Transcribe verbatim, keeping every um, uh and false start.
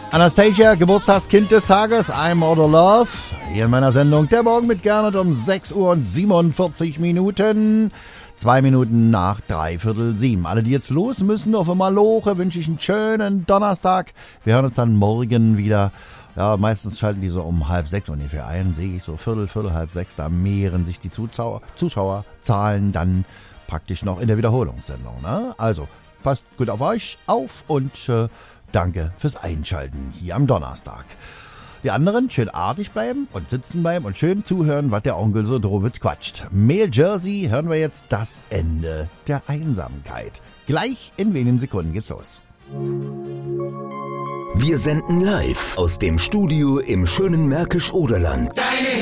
Anastasia, Geburtstagskind des Tages, I'm Out of Love. Hier in meiner Sendung Der Morgen mit Gernot um sechs Uhr und siebenundvierzig Minuten. Zwei Minuten nach dreiviertel sieben. Alle, die jetzt los müssen auf Maloche, wünsche ich einen schönen Donnerstag. Wir hören uns dann morgen wieder. Ja, meistens schalten die so um halb sechs ungefähr ein. Sehe ich so viertel, viertel, halb sechs. Da mehren sich die Zuschauer, Zuschauerzahlen dann praktisch noch in der Wiederholungssendung. Ne? Also, passt gut auf euch auf und äh, danke fürs Einschalten hier am Donnerstag. Die anderen schön artig bleiben und sitzen bleiben und schön zuhören, was der Onkel so drüber quatscht. Mail Jersey hören wir jetzt das Ende der Einsamkeit. Gleich in wenigen Sekunden geht's los. Wir senden live aus dem Studio im schönen Märkisch-Oderland.